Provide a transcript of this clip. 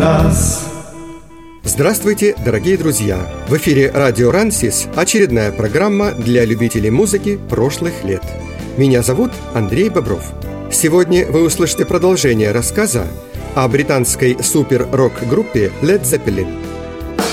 нас. Здравствуйте, дорогие друзья! В эфире радио Рансис, очередная программа для любителей музыки прошлых лет. Меня зовут Андрей Бобров. Сегодня вы услышите продолжение рассказа о британской супер-рок-группе Led Zeppelin.